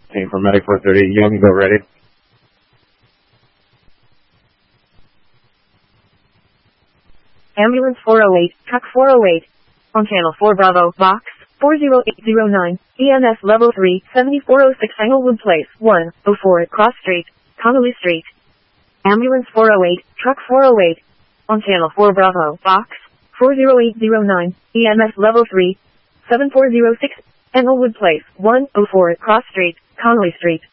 Team for Medic 430, Youngville ready. Ambulance 408, truck 408. On channel 4 Bravo, box 40809, EMS level 3, 7406 Englewood Place, 104 Cross Street, Connolly Street. Ambulance 408, truck 408. On channel 4 Bravo, box 40809, EMS level 3, 7406 Englewood Place, 104 Cross Street, Connolly Street.